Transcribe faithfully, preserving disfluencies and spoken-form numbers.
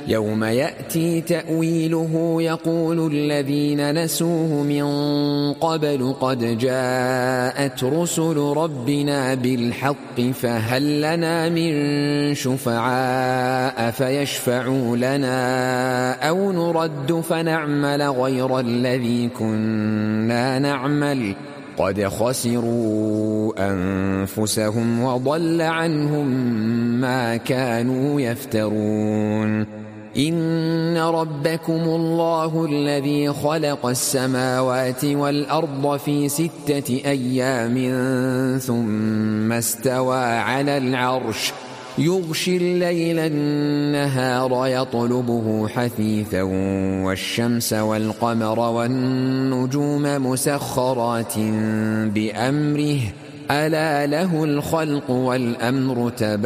يوم يأتي تأويله يقول الذين نسوه من قبل قد جاءت رسل ربنا بالحق فهل لنا من شفعاء فيشفعوا لنا أو نرد فنعمل غير الذي كنا نعمل قد خسروا أنفسهم وضل عنهم ما كانوا يفترون. إن ربكم الله الذي خلق السماوات والأرض في ستة أيام ثم استوى على العرش يغشي الليل النهار يطلبه حثيثا والشمس والقمر والنجوم مسخرات بأمره ألا له الخلق والأمر تبارك